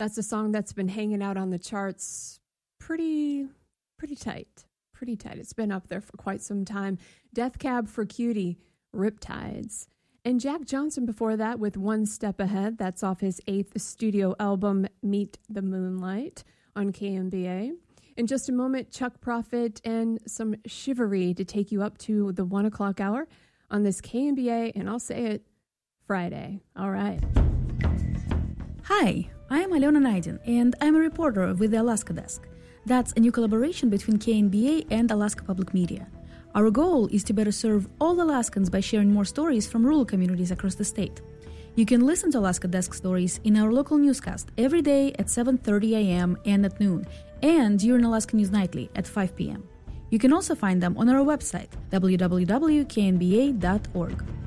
That's a song that's been hanging out on the charts pretty tight. Pretty tight. It's been up there for quite some time. Death Cab for Cutie, Riptides. And Jack Johnson before that with One Step Ahead. That's off his 8th studio album, Meet the Moonlight, on KMBA. In just a moment, Chuck Prophet and some Shivery to take you up to the 1 o'clock hour on this KMBA, and I'll say it, Friday. All right. Hi, I'm Alena Naidin, and I'm a reporter with the Alaska Desk. That's a new collaboration between KNBA and Alaska Public Media. Our goal is to better serve all Alaskans by sharing more stories from rural communities across the state. You can listen to Alaska Desk stories in our local newscast every day at 7:30 a.m. and at noon, and during Alaska News Nightly at 5 p.m. You can also find them on our website, www.knba.org.